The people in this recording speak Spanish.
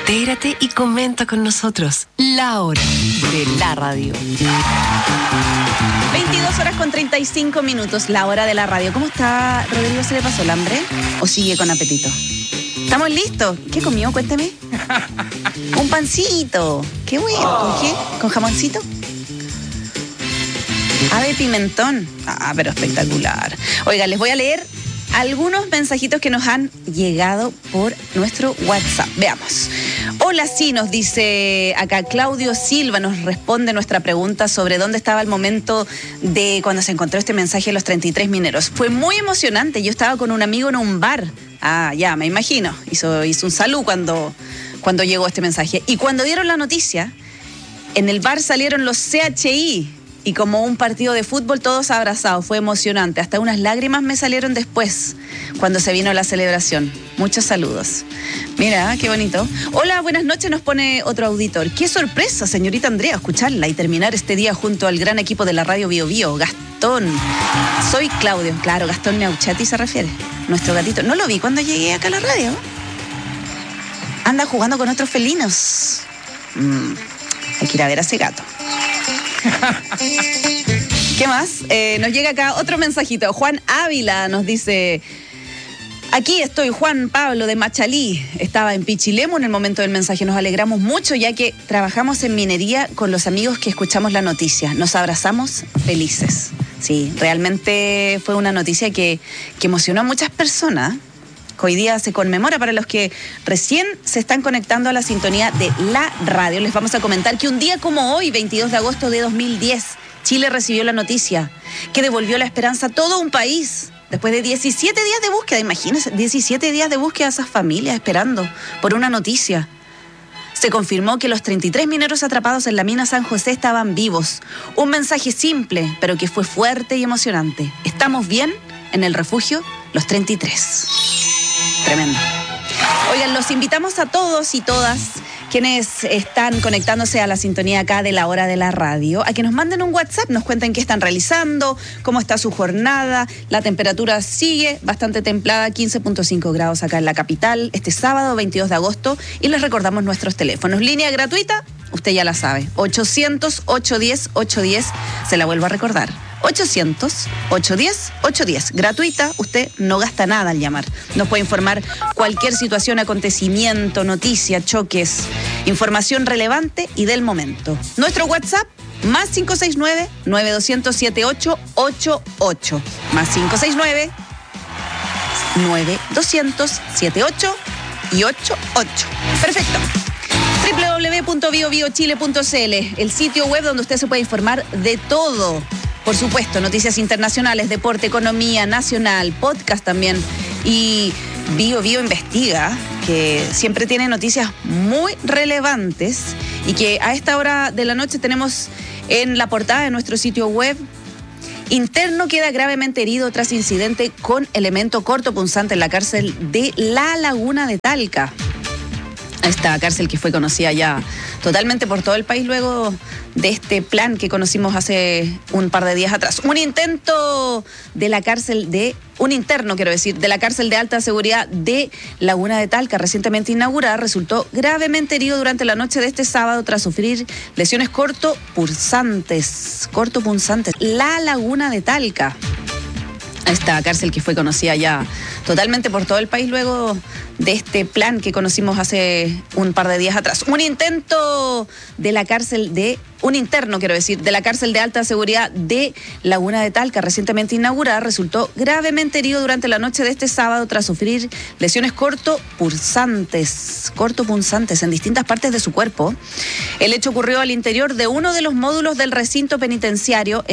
Intégrate y comenta con nosotros. La hora de la radio. 22:35, la hora de la radio. ¿Cómo está, Rodrigo? ¿Se le pasó el hambre? ¿O sigue con apetito? ¿Estamos listos? ¿Qué comió? Cuéntame. Un pancito. Qué bueno. ¿Con qué? ¿Con jamoncito? Ave pimentón. Ah, pero espectacular. Oiga, les voy a leer algunos mensajitos que nos han llegado por nuestro WhatsApp. Veamos. Hola, sí, nos dice acá Claudio Silva, nos responde nuestra pregunta sobre dónde estaba el momento de cuando se encontró este mensaje de los 33 mineros. Fue muy emocionante, yo estaba con un amigo en un bar. Ah, ya, me imagino. Hizo un salud cuando llegó este mensaje. Y cuando dieron la noticia, en el bar salieron los CHI. Y como un partido de fútbol, todos abrazados. Fue emocionante. Hasta unas lágrimas me salieron después, cuando se vino la celebración. Muchos saludos. Mira, qué bonito. Hola, buenas noches, nos pone otro auditor. Qué sorpresa, señorita Andrea, escucharla y terminar este día junto al gran equipo de la radio Bio Bio. Gastón. Soy Claudio. Claro, Gastón Neuchati se refiere. Nuestro gatito. No lo vi cuando llegué acá a la radio. Anda jugando con otros felinos. Hay que ir a ver a ese gato. ¿Qué más? Nos llega acá otro mensajito. Juan Ávila nos dice: aquí estoy, Juan Pablo de Machalí. Estaba en Pichilemu en el momento del mensaje. Nos alegramos mucho ya que trabajamos en minería con los amigos que escuchamos la noticia. Nos abrazamos felices. Sí, realmente fue una noticia que emocionó a muchas personas. Hoy día se conmemora. Para los que recién se están conectando a la sintonía de la radio, les vamos a comentar que un día como hoy, 22 de agosto de 2010, Chile recibió la noticia que devolvió la esperanza a todo un país. Después de 17 días de búsqueda, imagínense, 17 días de búsqueda a esas familias esperando por una noticia. Se confirmó que los 33 mineros atrapados en la mina San José estaban vivos. Un mensaje simple, pero que fue fuerte y emocionante. Estamos bien en el refugio Los 33. Tremendo. Oigan, los invitamos a todos y todas quienes están conectándose a la sintonía acá de la hora de la radio, a que nos manden un WhatsApp, nos cuenten qué están realizando, cómo está su jornada. La temperatura sigue bastante templada, 15.5 grados acá en la capital, este sábado 22 de agosto, y les recordamos nuestros teléfonos. Línea gratuita, usted ya la sabe, 800-810-810, se la vuelvo a recordar. 800-810-810. Gratuita, usted no gasta nada al llamar. Nos puede informar cualquier situación, acontecimiento, noticia, choques, información relevante y del momento. Nuestro WhatsApp, más 569-9200-7888. Más 569-9200-78 y 88. Perfecto. www.biobiochile.cl, el sitio web donde usted se puede informar de todo. Por supuesto, noticias internacionales, deporte, economía nacional, podcast también. Y Bio Bio Investiga, que siempre tiene noticias muy relevantes y que a esta hora de la noche tenemos en la portada de nuestro sitio web. Interno queda gravemente herido tras incidente con elemento cortopunzante en la cárcel de La Laguna de Talca. Esta cárcel que fue conocida ya totalmente por todo el país luego de este plan que conocimos hace un par de días atrás. Un interno, de la cárcel de alta seguridad de Laguna de Talca, recientemente inaugurada, resultó gravemente herido durante la noche de este sábado tras sufrir lesiones cortopunzantes. La Laguna de Talca. Esta cárcel que fue conocida ya totalmente por todo el país luego de este plan que conocimos hace un par de días atrás. Un interno, de la cárcel de alta seguridad de Laguna de Talca, recientemente inaugurada, resultó gravemente herido durante la noche de este sábado tras sufrir lesiones cortopunzantes en distintas partes de su cuerpo. El hecho ocurrió al interior de uno de los módulos del recinto penitenciario